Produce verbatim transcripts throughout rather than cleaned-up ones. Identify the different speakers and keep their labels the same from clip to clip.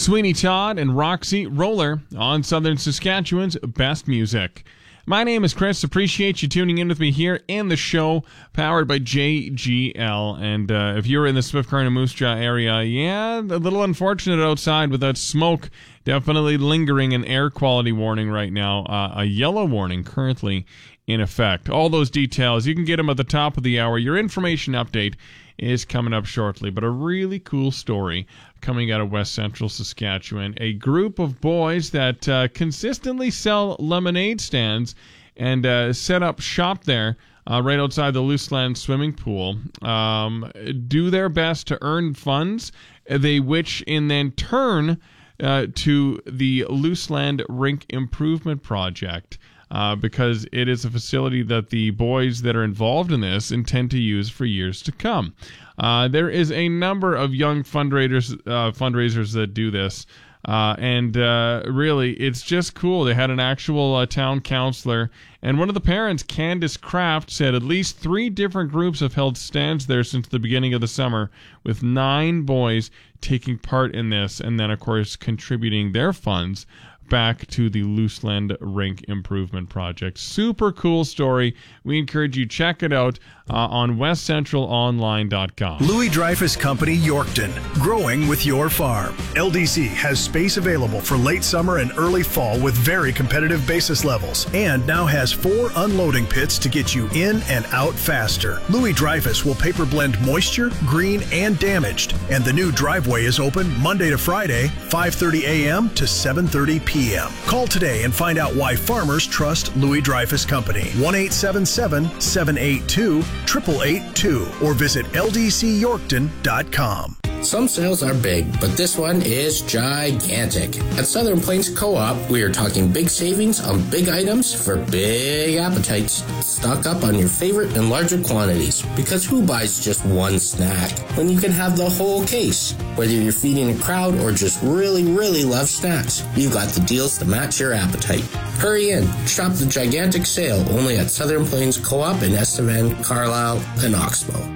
Speaker 1: Sweeney Todd and Roxy Roller on Southern Saskatchewan's Best Music. My name is Chris. Appreciate you tuning in with me here in the show, powered by J G L. And uh, if you're in the Swift Current and Moose Jaw area, yeah, a little unfortunate outside with that smoke definitely lingering, an air quality warning right now, uh, a yellow warning currently in effect. All those details, you can get them at the top of the hour. Your information update is coming up shortly, but a really cool story coming out of West Central Saskatchewan. A group of boys that uh, consistently sell lemonade stands and uh, set up shop there uh, right outside the Looseland swimming pool um, do their best to earn funds, they which in then turn uh, to the Looseland Rink Improvement Project. Uh, because it is a facility that the boys that are involved in this intend to use for years to come. Uh, there is a number of young fundraisers, uh, fundraisers that do this, uh, and uh, really, it's just cool. They had an actual uh, town councillor, and one of the parents, Candace Kraft, said at least three different groups have held stands there since the beginning of the summer, with nine boys taking part in this, and then, of course, contributing their funds back to the Looseland Rink Improvement Project. Super cool story. We encourage you to check it out uh, on west central online dot com.
Speaker 2: Louis Dreyfus Company, Yorkton, growing with your farm. L D C has space available for late summer and early fall with very competitive basis levels, and now has four unloading pits to get you in and out faster. Louis Dreyfus will paper blend moisture, green, and damaged, and the new driveway is open Monday to Friday, five thirty a.m. to seven thirty p.m. Call today and find out why farmers trust Louis Dreyfus Company. one eight seven seven, seven eight two, eight eight eight two or visit L D C Yorkton dot com.
Speaker 3: Some sales are big, but this one is gigantic. At Southern Plains Co-op, we are talking big savings on big items for big appetites. Stock up on your favorite and larger quantities, because who buys just one snack when you can have the whole case? Whether you're feeding a crowd or just really, really love snacks, you've got the deals to match your appetite. Hurry in, shop the gigantic sale only at Southern Plains Co-op in Estevan, Carlisle, and Oxbow.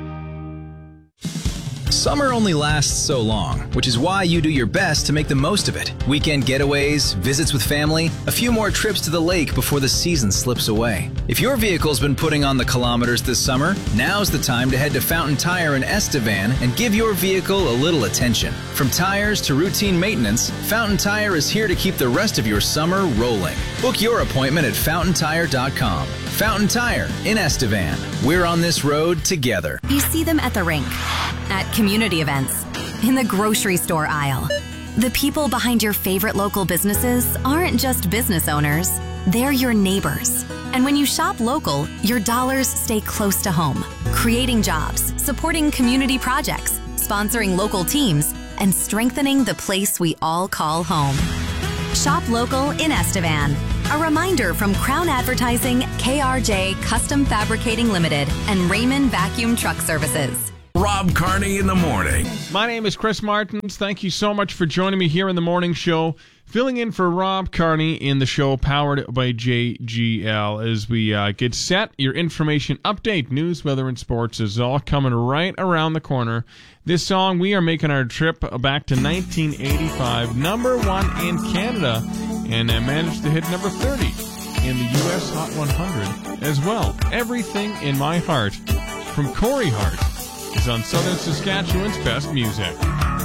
Speaker 4: Summer only lasts so long, which is why you do your best to make the most of it. Weekend getaways, visits with family, a few more trips to the lake before the season slips away. If your vehicle's been putting on the kilometers this summer, now's the time to head to Fountain Tire in Estevan and give your vehicle a little attention. From tires to routine maintenance, Fountain Tire is here to keep the rest of your summer rolling. Book your appointment at fountain tire dot com. Fountain Tire in Estevan. We're on this road together.
Speaker 5: You see them at the rink, at community events, in the grocery store aisle. The people behind your favorite local businesses aren't just business owners, they're your neighbors. And when you shop local, your dollars stay close to home, creating jobs, supporting community projects, sponsoring local teams, and strengthening the place we all call home. Shop local in Estevan. A reminder from Crown Advertising, K R J Custom Fabricating Limited, and Raymond Vacuum Truck Services.
Speaker 6: Rob Carney in the morning.
Speaker 1: My name is Chris Martins. Thank you so much for joining me here in the morning show. Filling in for Rob Carney in the show powered by J G L as we uh, get set. Your information update, news, weather, and sports is all coming right around the corner. This song, we are making our trip back to nineteen eighty-five, number one in Canada, and uh, managed to hit number thirty in the U S Hot one hundred as well. Everything in My Heart from Corey Hart is on Southern Saskatchewan's Best Music.